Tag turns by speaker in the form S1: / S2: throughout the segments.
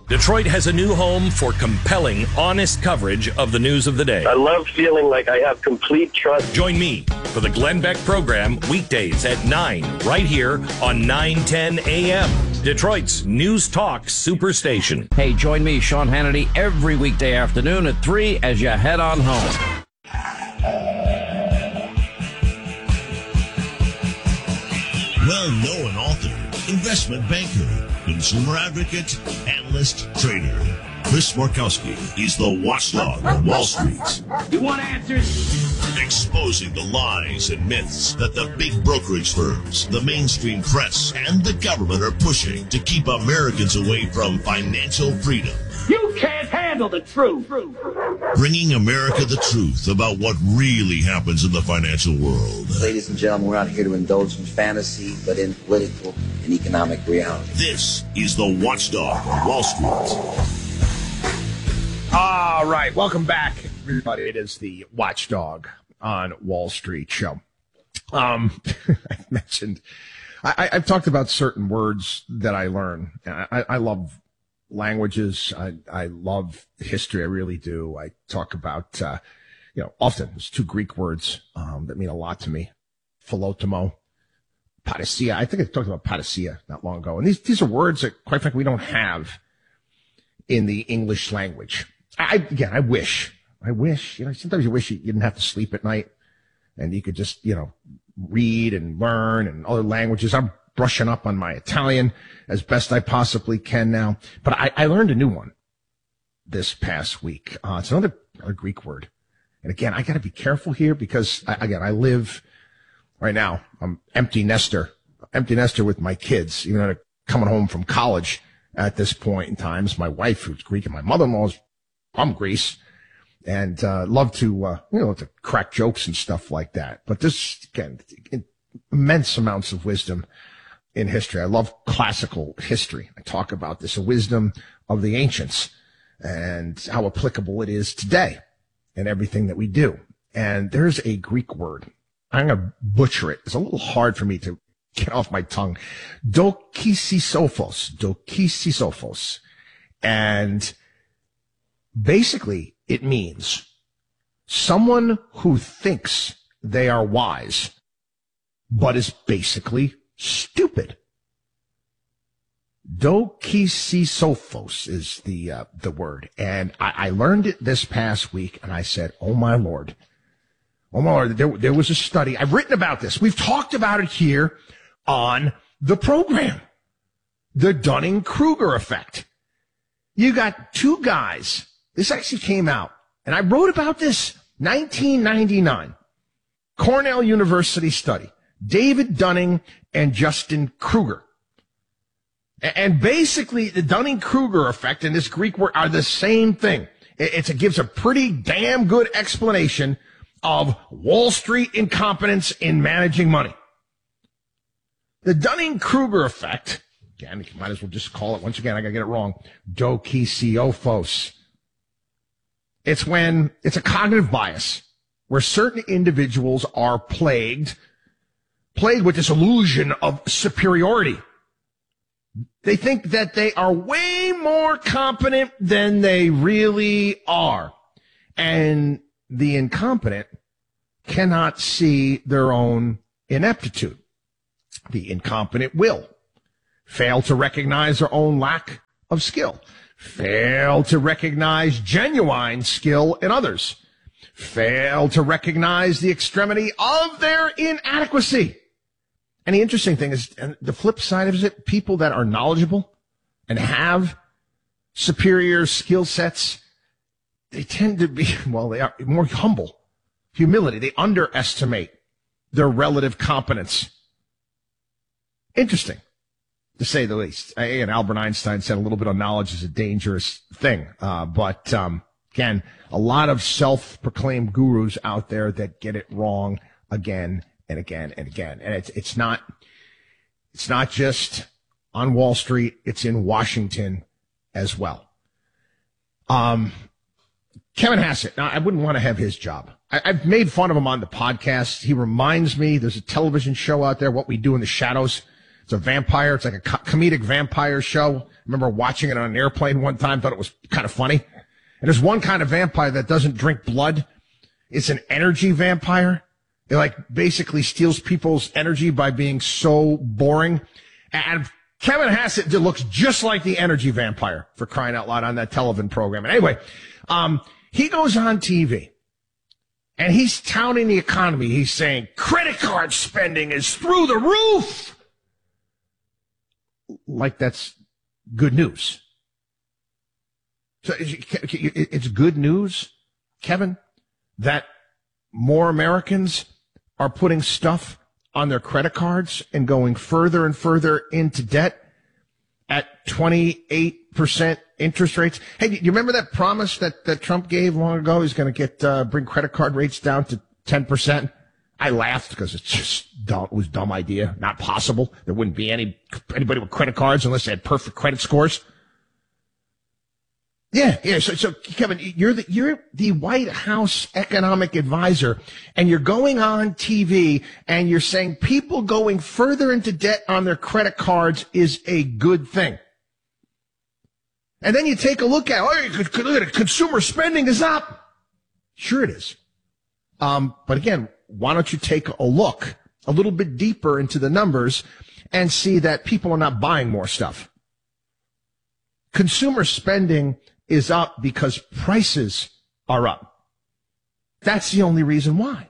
S1: Detroit has a new home for compelling, honest coverage of the news of the day.
S2: I love feeling like I have complete trust.
S1: Join me for the Glenn Beck program weekdays at 9 right here on 910 AM. Detroit's News Talk Superstation.
S3: Hey, join me, Sean Hannity, every weekday afternoon at 3 as you head on home.
S4: Well-known author, investment banker, consumer advocate, analyst, trader. Chris Markowski is the watchdog on Wall Street.
S5: You want answers?
S4: Exposing the lies and myths that the big brokerage firms, the mainstream press, and the government are pushing to keep Americans away from financial freedom.
S5: You can't handle the truth.
S4: Bringing America the truth about what really happens in the financial world.
S6: Ladies and gentlemen, we're not here to indulge in fantasy, but in political and economic reality.
S4: This is the Watchdog on Wall Street.
S7: All right, welcome back, everybody. It is the Watchdog on Wall Street show. I mentioned, I've talked about certain words that I learn. I love languages. I love history. I really do. I talk about, often there's two Greek words that mean a lot to me. Philotimo, parousia. I think I talked about parousia not long ago. And these are words that, quite frankly, we don't have in the English language. I wish, sometimes you wish you didn't have to sleep at night and you could just, read and learn and other languages. I'm brushing up on my Italian as best I possibly can now. But I learned a new one this past week. It's another Greek word. And again, I got to be careful here because I live right now. I'm empty nester with my kids, even though they're coming home from college at this point in time. It's my wife who's Greek and my mother-in-law's from Greece, and love to to crack jokes and stuff like that. But this, again, immense amounts of wisdom in history. I love classical history. I talk about this wisdom of the ancients and how applicable it is today in everything that we do. And there's a Greek word. I'm going to butcher it. It's a little hard for me to get off my tongue. Dokisisophos. And basically, it means someone who thinks they are wise, but is basically stupid. Dokisisophos is the word. And I learned it this past week, and I said, oh my Lord, there was a study. I've written about this. We've talked about it here on the program. The Dunning-Kruger effect. You got two guys. This actually came out, and I wrote about this 1999. Cornell University study. David Dunning and Justin Kruger. And basically, the Dunning-Kruger effect and this Greek word are the same thing. It gives a pretty damn good explanation of Wall Street incompetence in managing money. The Dunning-Kruger effect, again, you might as well just call it, once again, I gotta get it wrong, dokisisophos. It's a cognitive bias where certain individuals are plagued with this illusion of superiority. They think that they are way more competent than they really are. And the incompetent cannot see their own ineptitude. The incompetent will fail to recognize their own lack of skill, fail to recognize genuine skill in others, fail to recognize the extremity of their inadequacy. And the interesting thing is, and the flip side of it, people that are knowledgeable and have superior skill sets, they tend to be, they are more humble. Humility. They underestimate their relative competence. Interesting, to say the least. And Albert Einstein said a little bit of knowledge is a dangerous thing. But again, a lot of self-proclaimed gurus out there that get it wrong again and again and again. And it's not just on Wall Street. It's in Washington as well. Kevin Hassett. Now, I wouldn't want to have his job. I've made fun of him on the podcast. He reminds me, there's a television show out there, What We Do in the Shadows. It's a vampire. It's like a comedic vampire show. I remember watching it on an airplane one time. Thought it was kind of funny. And there's one kind of vampire that doesn't drink blood. It's an energy vampire. It like basically steals people's energy by being so boring. And Kevin Hassett looks just like the energy vampire, for crying out loud, on that television program. And anyway, he goes on TV and he's touting the economy. He's saying credit card spending is through the roof. Like that's good news. So it's good news, Kevin, that more Americans are putting stuff on their credit cards and going further and further into debt at 28% interest rates. Hey, do you remember that promise that Trump gave long ago? He's going to bring credit card rates down to 10%. I laughed because it's just dumb. It was a dumb idea. Not possible. There wouldn't be anybody with credit cards unless they had perfect credit scores. Yeah. So Kevin, you're the White House economic advisor, and you're going on TV and you're saying people going further into debt on their credit cards is a good thing. And then you take a look at, consumer spending is up. Sure it is. But again, why don't you take a look a little bit deeper into the numbers and see that people are not buying more stuff. Consumer spending is up because prices are up. That's the only reason why.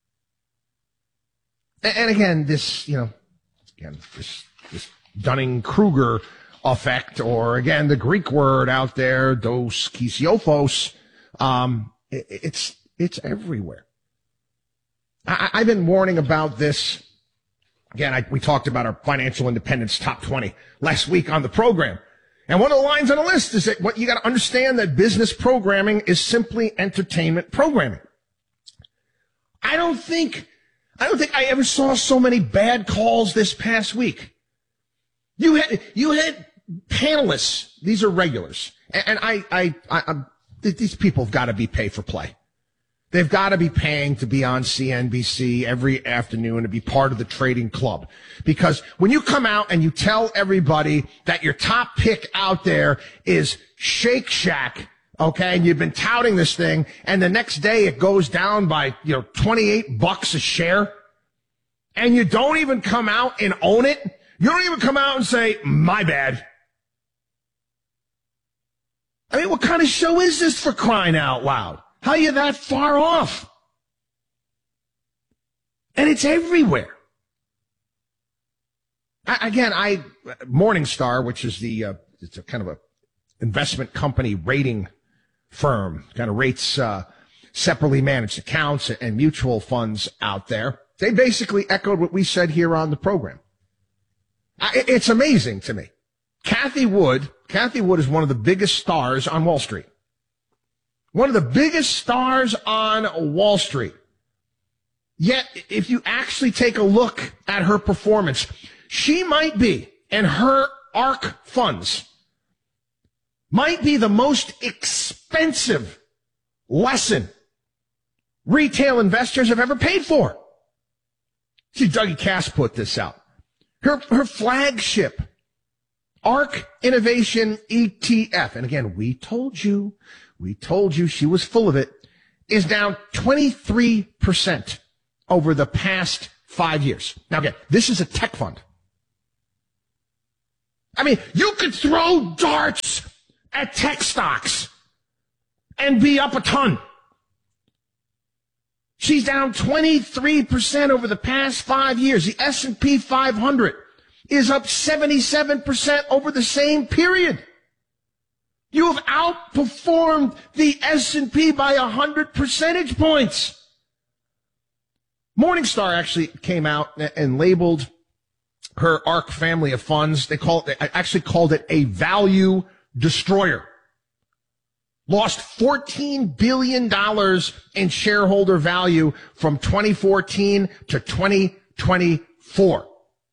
S7: And again, this Dunning-Kruger effect, or again, the Greek word out there, dos kysiopos, it's everywhere. I've been warning about this. Again, we talked about our financial independence top 20 last week on the program. And one of the lines on the list is that what you got to understand that business programming is simply entertainment programming. I don't think I ever saw so many bad calls this past week. You had panelists. These are regulars. And these people have got to be pay for play. They've got to be paying to be on CNBC every afternoon to be part of the trading club. Because when you come out and you tell everybody that your top pick out there is Shake Shack, okay, and you've been touting this thing, and the next day it goes down by, $28 a share, and you don't even come out and own it, you don't even come out and say, my bad. I mean, what kind of show is this, for crying out loud? How are you that far off? And it's everywhere. Morningstar, which is it's a kind of a investment company rating firm, kind of rates separately managed accounts and mutual funds out there. They basically echoed what we said here on the program. It's amazing to me. Cathie Wood is one of the biggest stars on Wall Street. One of the biggest stars on Wall Street. Yet, if you actually take a look at her performance, she might be, and her ARK funds, might be the most expensive lesson retail investors have ever paid for. See, Dougie Cass put this out. Her flagship, ARK Innovation ETF, and again, we told you she was full of it, is down 23% over the past 5 years. Now again, this is a tech fund. I mean, you could throw darts at tech stocks and be up a ton. She's down 23% over the past 5 years. The S&P 500 is up 77% over the same period. You have outperformed the S&P by 100 percentage points. Morningstar actually came out and labeled her ARK family of funds. They called it a value destroyer. Lost $14 billion in shareholder value from 2014 to 2024.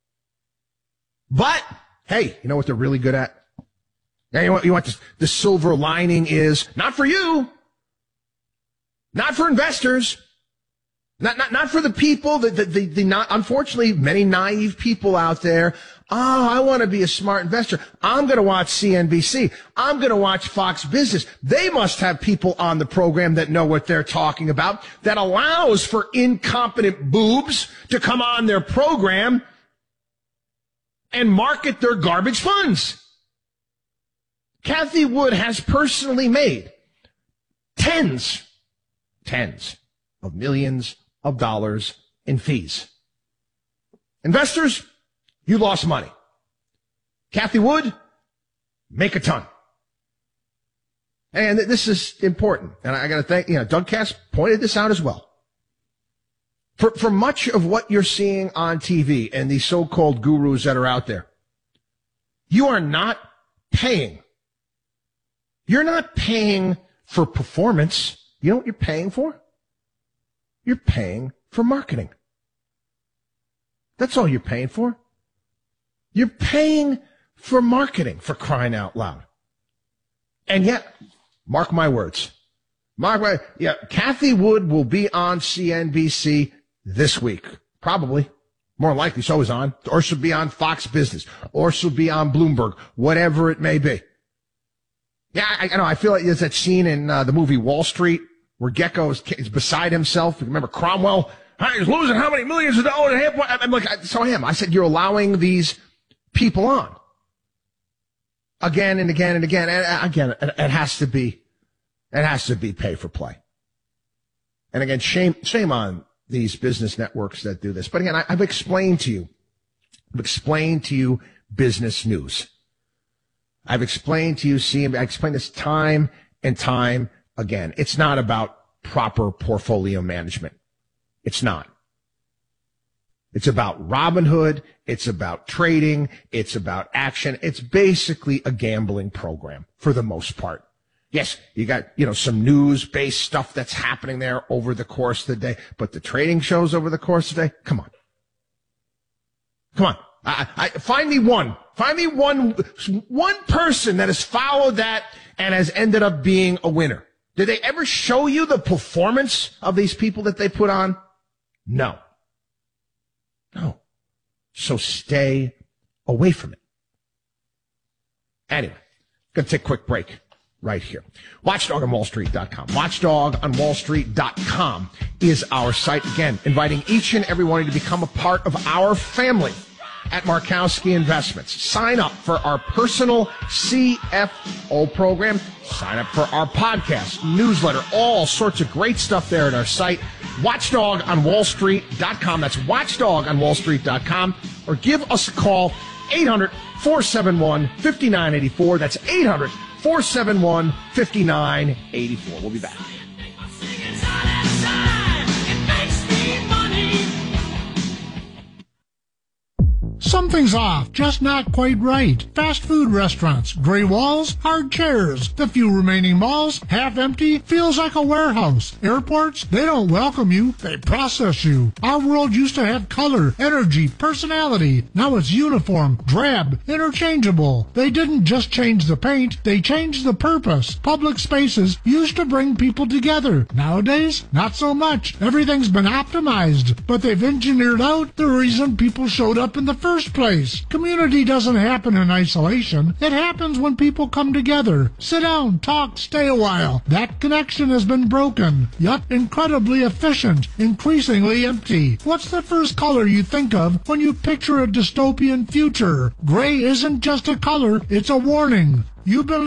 S7: But, hey, you know what they're really good at? You know what the silver lining is? Not for you. Not for investors. Not for the people, unfortunately, many naive people out there Oh, I want to be a smart investor. I'm going to watch CNBC. I'm going to watch Fox Business. They must have people on the program that know what they're talking about, that allows for incompetent boobs to come on their program and market their garbage funds. Cathie Wood has personally made tens of millions of dollars in fees. Investors, you lost money. Cathie Wood, make a ton. And this is important. And I got to thank, Doug Cass pointed this out as well. For much of what you're seeing on TV and these so-called gurus that are out there, you are not paying. You're not paying for performance. You know what you're paying for? You're paying for marketing. That's all you're paying for. You're paying for marketing, for crying out loud. And yet, mark my words. Cathie Wood will be on CNBC this week. Probably. More likely, so is on. Or she'll be on Fox Business. Or she'll be on Bloomberg. Whatever it may be. Yeah, I know. I feel like there's that scene in the movie Wall Street where Gecko is beside himself. Remember Cromwell? He's losing how many millions of dollars? I'm like, so I am. I said, you're allowing these people on again and again and again. And again, it has to be pay for play. And again, shame on these business networks that do this. But again, I've explained to you business news. I've explained to you CNBC. I explained this time and time again. It's not about proper portfolio management. It's not. It's about Robinhood. It's about trading. It's about action. It's basically a gambling program for the most part. Yes, you got, some news-based stuff that's happening there over the course of the day, but the trading shows over the course of the day, come on. Find me one person that has followed that and has ended up being a winner. Did they ever show you the performance of these people that they put on? No. So stay away from it. Anyway, gonna take a quick break right here. WatchDogOnWallStreet.com. WatchDogOnWallStreet.com is our site. Again, inviting each and every one of you to become a part of our family at Markowski Investments. Sign up for our personal CFO program. Sign up for our podcast, newsletter, all sorts of great stuff there at our site. WatchDogOnWallStreet.com. That's WatchDogOnWallStreet.com. Or give us a call, 800-471-5984. That's 800-471-5984. We'll be back.
S8: Something's off, just not quite right. Fast food restaurants, gray walls, hard chairs. The few remaining malls, half empty, feels like a warehouse. Airports, they don't welcome you, they process you. Our world used to have color, energy, personality. Now it's uniform, drab, interchangeable. They didn't just change the paint, they changed the purpose. Public spaces used to bring people together. Nowadays, not so much. Everything's been optimized, but they've engineered out the reason people showed up in the first place. Community doesn't happen in isolation. It happens when people come together. Sit down, talk, stay a while. That connection has been broken, yet incredibly efficient, increasingly empty. What's the first color you think of when you picture a dystopian future? Gray isn't just a color, it's a warning. You've been